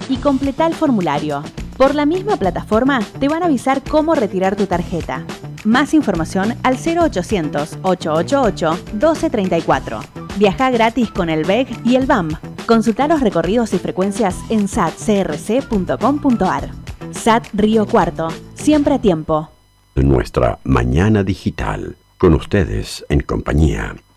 y completá el formulario. Por la misma plataforma te van a avisar cómo retirar tu tarjeta. Más información al 0800-888-1234. Viaja gratis con el VEG y el BAM. Consulta los recorridos y frecuencias en satcrc.com.ar. SAT Río Cuarto, siempre a tiempo. Nuestra mañana digital, con ustedes en compañía.